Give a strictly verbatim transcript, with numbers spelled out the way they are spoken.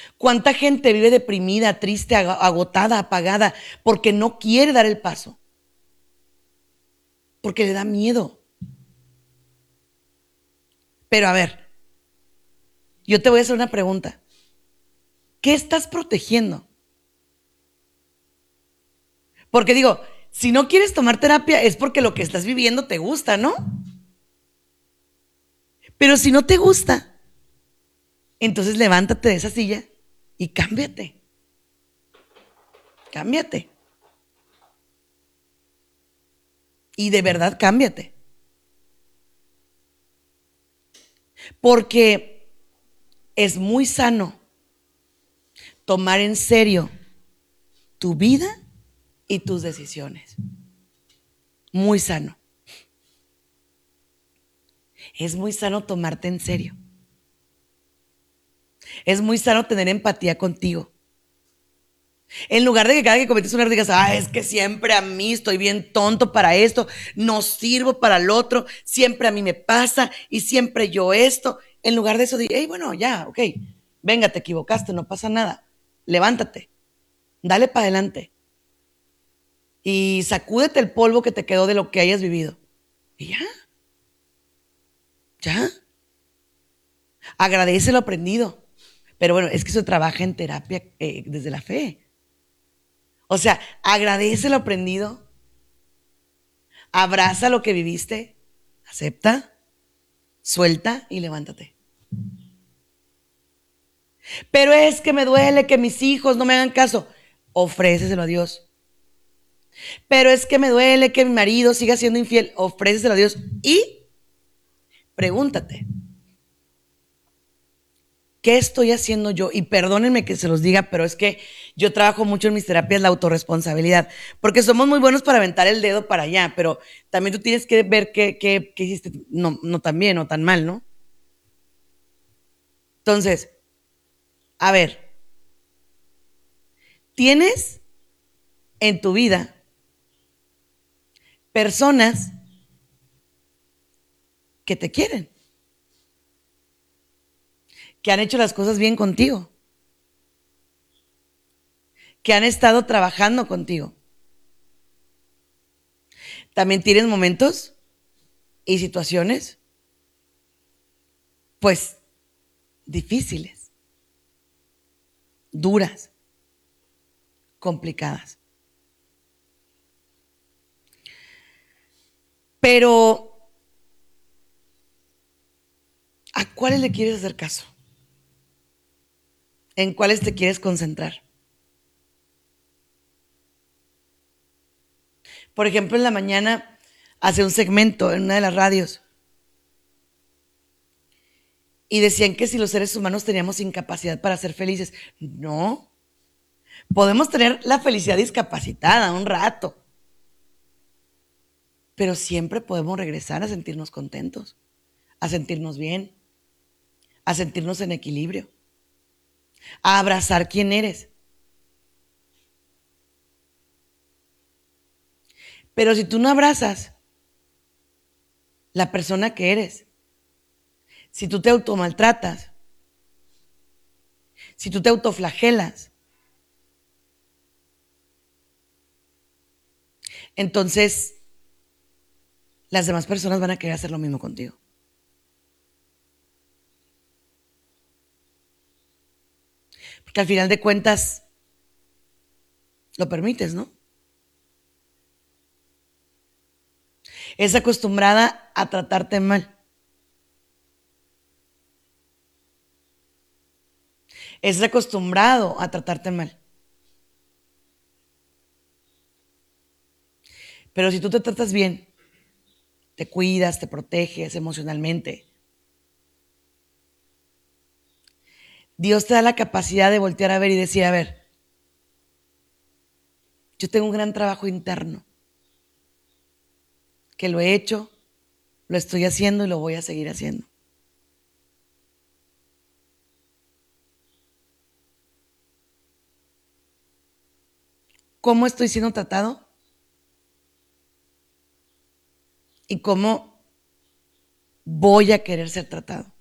¿Cuánta gente vive deprimida, triste, agotada, apagada, porque no quiere dar el paso? Porque le da miedo. Pero a ver, yo te voy a hacer una pregunta. ¿Qué estás protegiendo? Porque digo, si no quieres tomar terapia es porque lo que estás viviendo te gusta, ¿no? Pero si no te gusta, entonces levántate de esa silla y cámbiate. Cámbiate. Y de verdad cámbiate. Porque es muy sano tomar en serio tu vida y tus decisiones. Muy sano. Es muy sano tomarte en serio. Es muy sano tener empatía contigo. En lugar de que cada que cometes un error digas, ah, es que siempre a mí estoy bien tonto para esto, no sirvo para el otro, siempre a mí me pasa y siempre yo esto. En lugar de eso, di, hey, bueno, ya, ok, venga, te equivocaste, no pasa nada. Levántate, dale para adelante y sacúdete el polvo que te quedó de lo que hayas vivido. Y ya, ya. Agradece lo aprendido. Pero bueno, es que eso trabaja en terapia eh, desde la fe. O sea, agradece lo aprendido, abraza lo que viviste, acepta, suelta y levántate. Pero es que me duele que mis hijos no me hagan caso. Ofréceselo a Dios. Pero es que me duele que mi marido siga siendo infiel. Ofréceselo a Dios. Y pregúntate, ¿qué estoy haciendo yo? Y perdónenme que se los diga, pero es que yo trabajo mucho en mis terapias la autorresponsabilidad, porque somos muy buenos para aventar el dedo para allá, pero también tú tienes que ver qué, qué, qué hiciste no, no tan bien o tan mal, ¿no? Entonces, a ver, tienes en tu vida personas que te quieren, que han hecho las cosas bien contigo, que han estado trabajando contigo. También tienes momentos y situaciones, pues, difíciles, duras, complicadas. Pero, ¿a cuáles le quieres hacer caso? ¿En cuáles te quieres concentrar? Por ejemplo, en la mañana hace un segmento en una de las radios y decían que si los seres humanos teníamos incapacidad para ser felices. No, podemos tener la felicidad discapacitada un rato, pero siempre podemos regresar a sentirnos contentos, a sentirnos bien, a sentirnos en equilibrio, a abrazar quién eres. Pero si tú no abrazas la persona que eres, si tú te automaltratas, si tú te autoflagelas, entonces las demás personas van a querer hacer lo mismo contigo. Porque al final de cuentas lo permites, ¿no? Es acostumbrada a tratarte mal. Es acostumbrado a tratarte mal. Pero si tú te tratas bien, te cuidas, te proteges emocionalmente, Dios te da la capacidad de voltear a ver y decir, a ver, yo tengo un gran trabajo interno, que lo he hecho, lo estoy haciendo y lo voy a seguir haciendo. ¿Cómo estoy siendo tratado? ¿Y cómo voy a querer ser tratado?